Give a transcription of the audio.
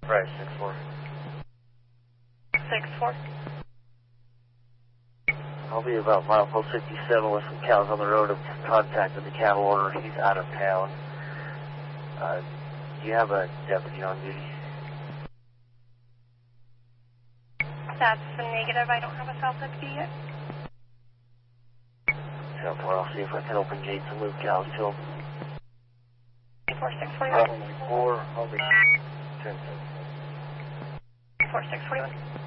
Right, 6-4. 6-4. I'll be about milepost 57 with some cows on the road. I've contacted the cattle order. He's out of town. Do you have a deputy on duty? That's a negative. I don't have a south deputy yet. So I'll see if I can open gates and move cows to him. 4641. 4, I'll be 10. 4641.